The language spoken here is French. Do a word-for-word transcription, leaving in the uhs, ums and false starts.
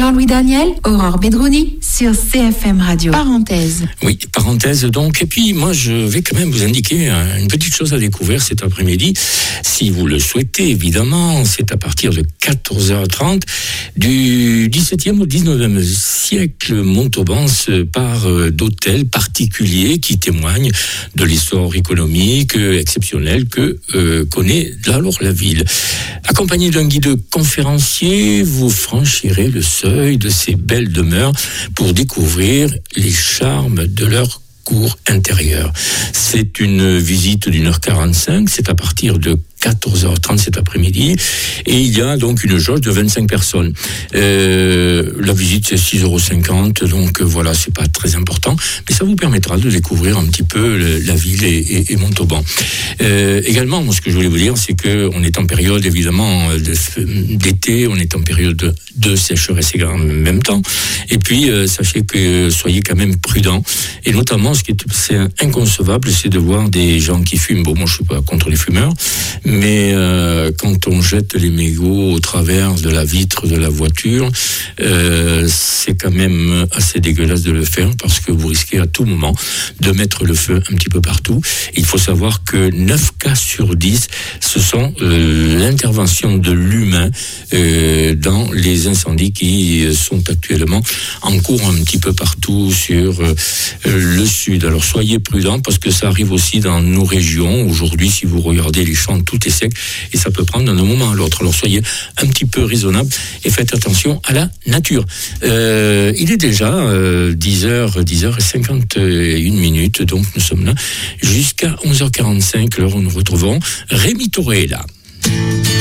Jean-Louis Daniel, Aurore Bedrouni sur C F M Radio. Parenthèse. Oui, parenthèse donc. Et puis moi, je vais quand même vous indiquer une petite chose à découvrir cet après-midi. Si vous le souhaitez, évidemment, c'est à partir de quatorze heures trente du dix-septième au dix-neuvième siècle. Montauban se part d'hôtels particuliers qui témoignent de l'histoire économique exceptionnelle que euh, connaît alors la ville. Accompagné d'un guide conférencier, vous franchirez le seuil de ces belles demeures pour découvrir les charmes de leur cour intérieure. C'est une visite d'une heure quarante-cinq, c'est à partir de quatorze heures trente cet après-midi, et il y a donc une jauge de vingt-cinq personnes. Euh, la visite c'est six euros cinquante, donc voilà, c'est pas très important, mais ça vous permettra de découvrir un petit peu le, la ville et, et, et Montauban. Euh, également, ce que je voulais vous dire, c'est que on est en période évidemment de, d'été, on est en période de, de sécheresse en même temps, et puis euh, sachez que soyez quand même prudents, et notamment ce qui est c'est inconcevable, c'est de voir des gens qui fument. Bon, moi je suis pas contre les fumeurs, mais euh, quand on jette les mégots au travers de la vitre de la voiture, euh, c'est quand même assez dégueulasse de le faire, parce que vous risquez à tout moment de mettre le feu un petit peu partout. Il faut savoir que neuf cas sur dix, ce sont euh, l'intervention de l'humain euh, dans les incendies qui sont actuellement en cours un petit peu partout sur euh, le sud. Alors soyez prudents, parce que ça arrive aussi dans nos régions. Aujourd'hui, si vous regardez les champs, tout est sec, et ça peut prendre d'un moment à l'autre. Alors soyez un petit peu raisonnables et faites attention à la nature. Euh, il est déjà euh, dix heures, dix heures cinquante et une minutes, donc nous sommes là jusqu'à onze heures quarante-cinq, l'heure où nous retrouvons Rémi Toré là.